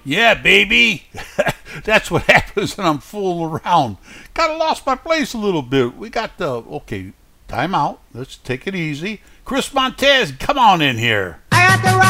Yeah, baby. That's what happens when I'm fooling around. Kind of lost my place a little bit. We got the okay. Time out. Let's take it easy. Chris Montez, come on in here. I got the